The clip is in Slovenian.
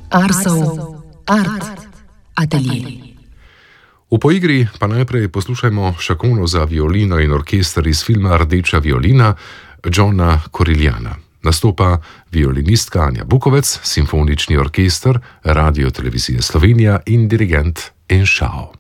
Arsov Art Atelier. V poigri pa najprej poslušajmo šakono za violino in orkester iz filma Rdeča violina Johna Corigliana. Nastopa violinistka Anja Bukovec, simfonični orkester Radio Televizije Slovenija in dirigent En Shao.